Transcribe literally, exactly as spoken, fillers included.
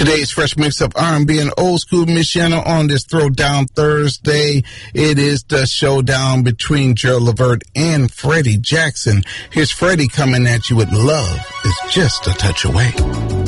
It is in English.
Today's fresh mix of R and B and old school Michiana on this Throwdown Thursday. It is the showdown between Gerald Levert and Freddie Jackson. Here's Freddie coming at you with Love Is Just a Touch Away.